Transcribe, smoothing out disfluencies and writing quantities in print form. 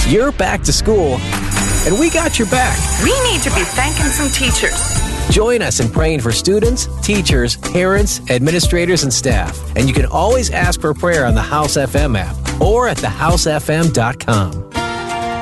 You're back to school, and we got your back. We need to be thanking some teachers. Join us in praying for students, teachers, parents, administrators, and staff. And you can always ask for prayer on the House FM app or at thehousefm.com.